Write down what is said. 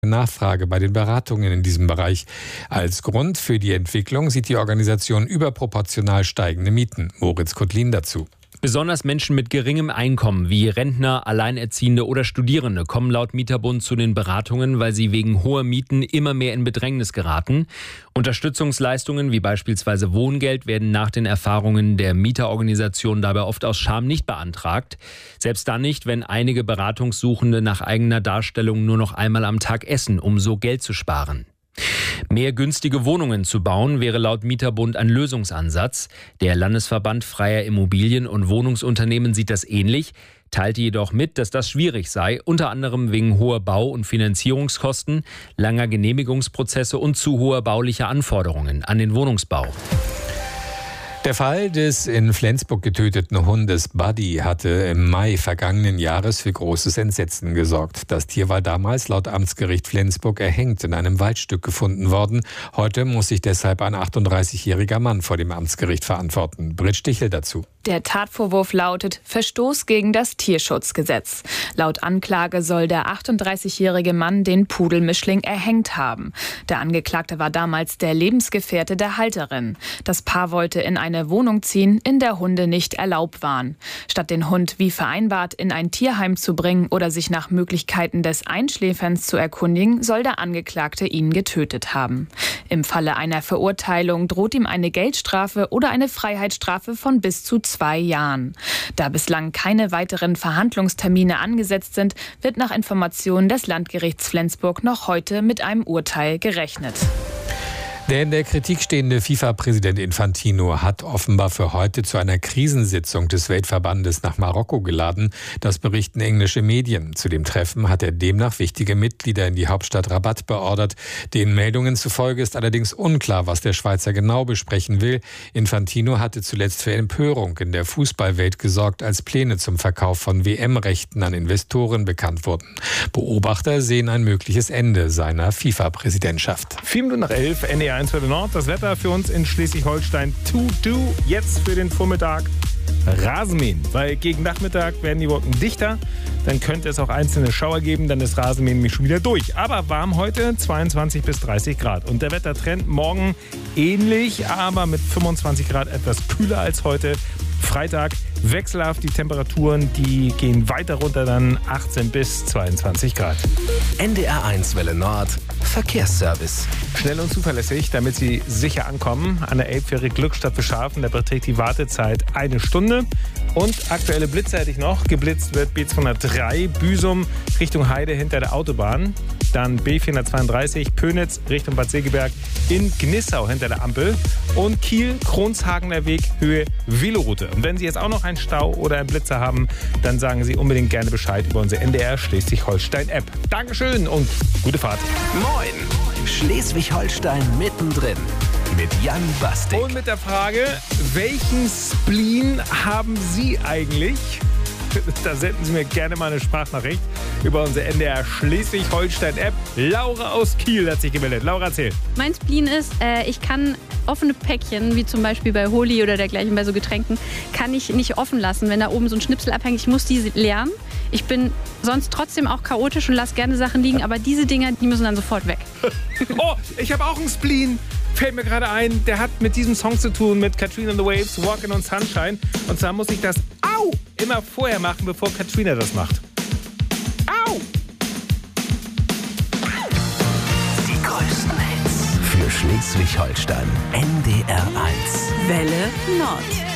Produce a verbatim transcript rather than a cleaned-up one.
Nachfrage bei den Beratungen in diesem Bereich. Als Grund für die Entwicklung sieht die Organisation überproportional steigende Mieten. Moritz Kotlin dazu. Besonders Menschen mit geringem Einkommen wie Rentner, Alleinerziehende oder Studierende kommen laut Mieterbund zu den Beratungen, weil sie wegen hoher Mieten immer mehr in Bedrängnis geraten. Unterstützungsleistungen wie beispielsweise Wohngeld werden nach den Erfahrungen der Mieterorganisation dabei oft aus Scham nicht beantragt. Selbst dann nicht, wenn einige Beratungssuchende nach eigener Darstellung nur noch einmal am Tag essen, um so Geld zu sparen. Mehr günstige Wohnungen zu bauen, wäre laut Mieterbund ein Lösungsansatz. Der Landesverband Freier Immobilien- und Wohnungsunternehmen sieht das ähnlich, teilte jedoch mit, dass das schwierig sei, unter anderem wegen hoher Bau- und Finanzierungskosten, langer Genehmigungsprozesse und zu hoher baulicher Anforderungen an den Wohnungsbau. Der Fall des in Flensburg getöteten Hundes Buddy hatte im Mai vergangenen Jahres für großes Entsetzen gesorgt. Das Tier war damals laut Amtsgericht Flensburg erhängt in einem Waldstück gefunden worden. Heute muss sich deshalb ein achtunddreißigjähriger Mann vor dem Amtsgericht verantworten. Britt Stichel dazu. Der Tatvorwurf lautet Verstoß gegen das Tierschutzgesetz. Laut Anklage soll der achtunddreißigjährige Mann den Pudelmischling erhängt haben. Der Angeklagte war damals der Lebensgefährte der Halterin. Das Paar wollte in eine Wohnung ziehen, in der Hunde nicht erlaubt waren. Statt den Hund wie vereinbart in ein Tierheim zu bringen oder sich nach Möglichkeiten des Einschläferns zu erkundigen, soll der Angeklagte ihn getötet haben. Im Falle einer Verurteilung droht ihm eine Geldstrafe oder eine Freiheitsstrafe von bis zu zwei Jahren. Da bislang keine weiteren Verhandlungstermine angesetzt sind, wird nach Informationen des Landgerichts Flensburg noch heute mit einem Urteil gerechnet. Der in der Kritik stehende FIFA-Präsident Infantino hat offenbar für heute zu einer Krisensitzung des Weltverbandes nach Marokko geladen. Das berichten englische Medien. Zu dem Treffen hat er demnach wichtige Mitglieder in die Hauptstadt Rabat beordert. Den Meldungen zufolge ist allerdings unklar, was der Schweizer genau besprechen will. Infantino hatte zuletzt für Empörung in der Fußballwelt gesorgt, als Pläne zum Verkauf von W M-Rechten an Investoren bekannt wurden. Beobachter sehen ein mögliches Ende seiner FIFA-Präsidentschaft. Vier Minuten nach elf, N D R eins für den Nord. Das Wetter für uns in Schleswig-Holstein to do. Jetzt für den Vormittag Rasenmähen, weil gegen Nachmittag werden die Wolken dichter. Dann könnte es auch einzelne Schauer geben, dann ist Rasenmähen nämlich schon wieder durch. Aber warm heute, zweiundzwanzig bis dreißig Grad. Und der Wettertrend morgen ähnlich, aber mit fünfundzwanzig Grad etwas kühler als heute. Freitag wechselhaft die Temperaturen, die gehen weiter runter, dann achtzehn bis zweiundzwanzig Grad. N D R eins Welle Nord, Verkehrsservice. Schnell und zuverlässig, damit Sie sicher ankommen. An der Elbfähre Glückstadt Bescharfen, da beträgt die Wartezeit eine Stunde. Und aktuelle Blitze hätte ich noch. Geblitzt wird B zweihundertdrei, Büsum Richtung Heide hinter der Autobahn. Dann B vierhundertzweiunddreißig, Pönitz Richtung Bad Segeberg in Gnissau hinter der Ampel. Und Kiel, Kronshagener Weg, Höhe Veloroute. Und wenn Sie jetzt auch noch einen Stau oder einen Blitzer haben, dann sagen Sie unbedingt gerne Bescheid über unsere N D R Schleswig-Holstein-App. Dankeschön und gute Fahrt. Moin, Schleswig-Holstein mittendrin mit Jan Bastik. Und mit der Frage, welchen Spleen haben Sie eigentlich? Da senden Sie mir gerne mal eine Sprachnachricht über unsere N D R Schleswig-Holstein-App. Laura aus Kiel hat sich gemeldet. Laura, erzähl. Mein Spleen ist, äh, ich kann offene Päckchen, wie zum Beispiel bei Holi oder dergleichen, bei so Getränken, kann ich nicht offen lassen, wenn da oben so ein Schnipsel abhängt. Ich muss diese leeren. Ich bin sonst trotzdem auch chaotisch und lasse gerne Sachen liegen, aber diese Dinger, die müssen dann sofort weg. Oh, ich habe auch einen Spleen. Fällt mir gerade ein, der hat mit diesem Song zu tun, mit Katrina and the Waves, Walking on Sunshine. Und zwar muss ich das Au immer vorher machen, bevor Katrina das macht. Au! Die größten Hits für Schleswig-Holstein. N D R eins. Welle Nord.